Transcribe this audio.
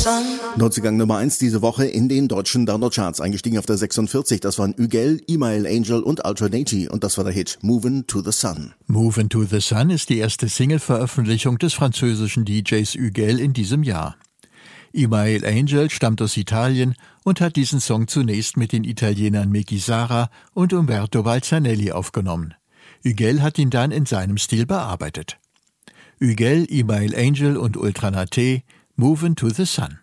Neuzugang Nummer 1 diese Woche in den deutschen Download-Charts. Eingestiegen auf der 46, das waren Ügel, Email Angel und Alternati. Und das war der Hit Movin' to the Sun. Movin' to the Sun ist die erste Single-Veröffentlichung des französischen DJs Ügel in diesem Jahr. Email Angel stammt aus Italien und hat diesen Song zunächst mit den Italienern Miki Sara und Umberto Balzanelli aufgenommen. Ügel hat ihn dann in seinem Stil bearbeitet. Ügel, Email Angel und Ultranate, Movin' to the Sun.